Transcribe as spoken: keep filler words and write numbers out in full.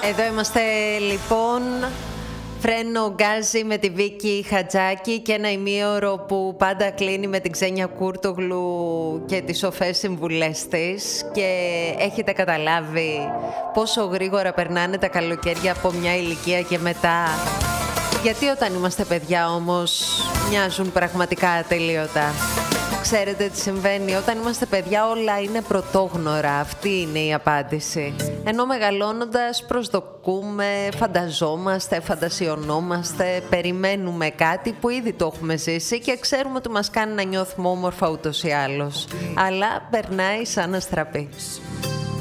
Εδώ είμαστε λοιπόν, Φρένο Γκάζι με τη Βίκη Χατζάκη και ένα ημίωρο που πάντα κλείνει με την Ξένια Κούρτογλου και τις σοφές συμβουλές της, και έχετε καταλάβει πόσο γρήγορα περνάνε τα καλοκαίρια από μια ηλικία και μετά. Γιατί όταν είμαστε παιδιά όμως μοιάζουν πραγματικά ατελείωτα. Ξέρετε τι συμβαίνει? Όταν είμαστε παιδιά όλα είναι πρωτόγνωρα. Αυτή είναι η απάντηση. Ενώ μεγαλώνοντας προσδοκούμε, φανταζόμαστε, φαντασιωνόμαστε, περιμένουμε κάτι που ήδη το έχουμε ζήσει και ξέρουμε ότι μας κάνει να νιώθουμε όμορφα ούτως ή άλλως. Αλλά περνάει σαν αστραπή.